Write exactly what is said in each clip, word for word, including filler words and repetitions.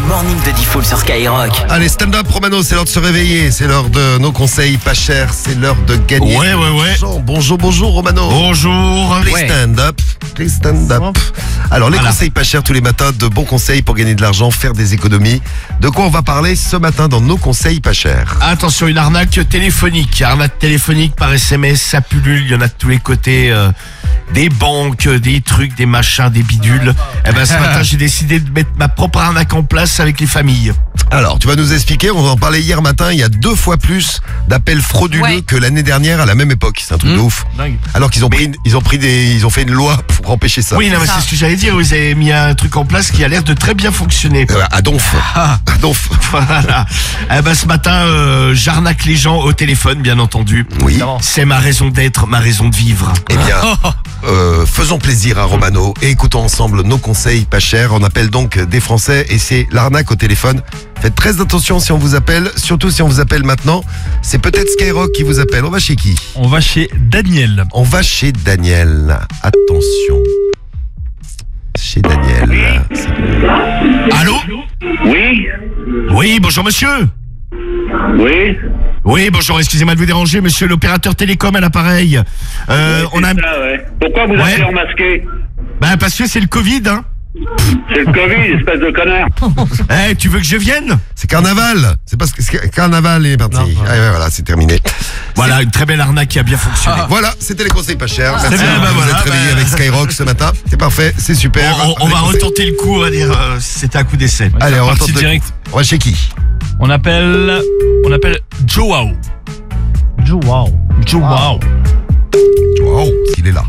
morning de Diffoul sur Skyrock. Allez, stand-up Romano, c'est l'heure de se réveiller, c'est l'heure de nos conseils pas chers, c'est l'heure de gagner. Ouais, ouais, ouais. Bonjour, bonjour, bonjour Romano. Bonjour. Please Ouais. stand up, please stand up. Alors, les Voilà. conseils pas chers tous les matins, de bons conseils pour gagner de l'argent, faire des économies. De quoi on va parler ce matin dans nos conseils pas chers? Attention, une arnaque téléphonique. Arnaque téléphonique par S M S, ça pullule, il y en a de tous les côtés. euh, des banques, des trucs, des machins, des bidules. Eh ben, ce matin, j'ai décidé de mettre ma propre arnaque en place avec les familles. Alors, tu vas nous expliquer, on en parlait hier matin, il y a deux fois plus d'appels frauduleux Ouais. que l'année dernière à la même époque. C'est un truc Mmh. de ouf. Dingue. Alors qu'ils ont pris, ils ont pris des, ils ont fait une loi pour empêcher ça. Oui, non, mais c'est ce que j'allais dire. Vous avez mis un truc en place qui a l'air de très bien fonctionner. Euh, à Donf. Ah. À Donf. Voilà. Eh ben, ce matin, euh, j'arnaque les gens au téléphone, bien entendu. Oui. C'est ma raison d'être, ma raison de vivre. Eh bien, euh, faisons plaisir à Romano et écoutons ensemble nos conseils pas chers. On appelle donc des Français et c'est l'arnaque au téléphone. Faites très attention si on vous appelle, surtout si on vous appelle maintenant. C'est peut-être Skyrock qui vous appelle. On va chez qui? On va chez Daniel. On va chez Daniel. Attention. Chez Daniel. Allô? Oui, Oui, bonjour monsieur. oui. Oui, bonjour, excusez-moi de vous déranger, monsieur l'opérateur télécom à l'appareil. Euh, Oui, on a... c'est ça, ouais. Pourquoi vous Ouais. appelez en masqué? Ben, parce que c'est le Covid, hein. C'est le Covid, espèce de connard. Eh, tu veux que je vienne? C'est carnaval. C'est parce que c'est carnaval est parti. Ah, ouais, voilà, c'est terminé. Voilà, une très belle arnaque qui a bien fonctionné. Voilà, c'était les conseils pas chers. Merci. C'est bien, bah vous voilà, êtes réveillés bah- avec Skyrock ce matin. C'est parfait, c'est super. On, on- on Les va conseils- retenter le coup, on va dire, euh, c'était un coup d'essai. Allez, on va Parti tenter- direct. On va chez qui? On appelle, on appelle Joao. Joao. Joao. Wow, il est là.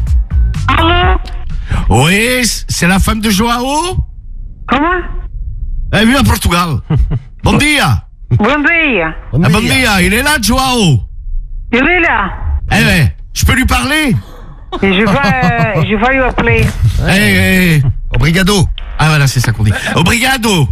Oui, c'est la femme de Joao? Comment? Elle vit à Portugal. Bon dia. Bom dia. Ah, bon dia, il est là, Joao. Il est là. Eh ben, je peux lui parler? Je vais, je vais lui appeler. Eh, eh. Obrigado. Ah voilà, c'est ça qu'on dit. Obrigado.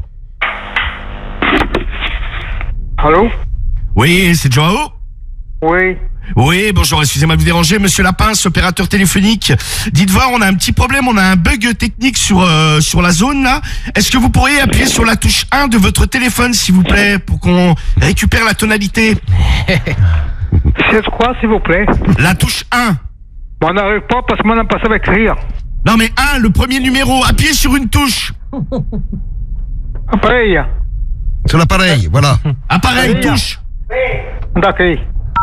Allô? Oui, c'est Joao? Oui. Oui, bonjour, excusez-moi de vous déranger, monsieur Lapince, opérateur téléphonique. Dites voir, on a un petit problème, on a un bug technique sur euh, sur la zone là. Est-ce que vous pourriez appuyer sur la touche un de votre téléphone, s'il vous plaît, pour qu'on récupère la tonalité? C'est quoi, s'il vous plaît? La touche un. On n'arrive pas parce qu'on n'a pas ça avec écrire. Non mais un, le premier numéro, appuyez sur une touche. Après, Sur l'appareil, voilà. Appareil, Allez, touche. d'accord.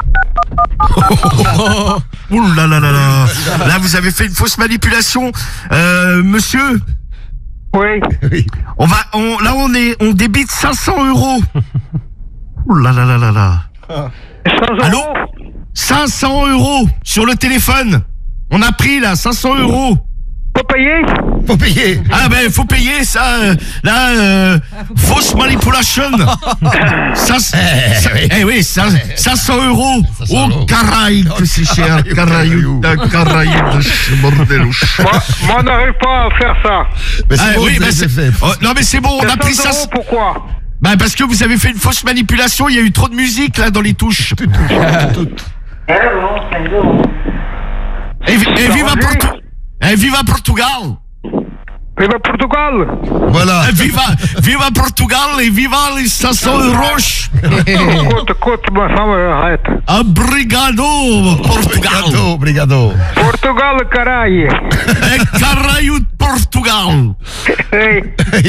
Ouh là là là là. Là, vous avez fait une fausse manipulation. Euh, monsieur, Oui. Oui. on va, on, là on est, on débite cinq cents euros. Ouh là là là là là. cent Allô? euros. cinq cents euros sur le téléphone. On a pris là cinq cents euros. Pas payé? Faut payer. Ah ben faut payer ça. euh, là, euh, fausse manipulation. Ça, ça- eh oui, ça- cinq cents euros. Oh caraïbe, que c'est cher. Caraïbe, caraïbe, bordelouche. Moi, moi, on n'arrive pas à faire ça. Mais c'est Ah, bon, oui, vous bah, avez c'est- fait. oh, non mais c'est bon, on a pris cent ça. euros, pourquoi? Bah parce que vous avez fait une fausse manipulation. Il y a eu trop de musique là dans les touches. Et, vi- et viva Portu- et viva Portugal. Viva Portugal. Voilà. Eh, Viva, viva Portugal et viva les cinq cents euros. Écoute, écoute, ma femme, arrête. Obrigado, Portugal. Obrigado, obrigado. Portugal, caralho. Eh, caralho de Portugal. Hey.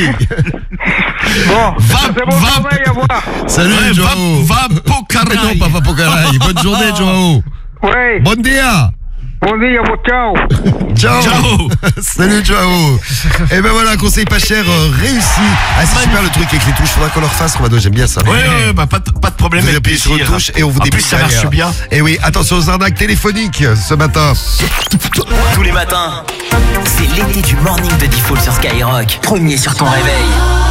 Bon, Va- c'est bon, va- travail à voir. Salut, Ouais, Joao. va, va pour Non, caralho. pas Papocaray. Bonne journée, Joao. Oui. Bon dia. Bon dia, bon ciao. Ciao. Ciao. Salut, Joao. Et ben voilà, conseil pas cher euh, réussi. Ah, c'est super le truc avec les touches. Faudra qu'on leur fasse, Romano. J'aime bien ça. Ouais, ouais, bah pas de, pas de problème. Vous avec appuyez sur une plaisir. touche et on vous En débite plus, ça marche derrière. bien. Et oui, attention aux arnaques téléphoniques ce matin. Tous les matins, c'est l'été du morning de Diffoul sur Skyrock. Premier sur ton réveil.